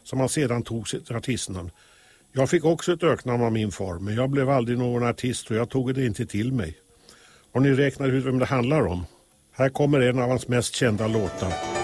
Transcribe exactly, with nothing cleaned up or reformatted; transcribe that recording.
som han sedan tog sitt artistnamn. Jag fick också ett öknamn av min far, men jag blev aldrig någon artist och jag tog det inte till mig. Och ni räknar ut vem det handlar om. Här kommer en av hans mest kända låtar.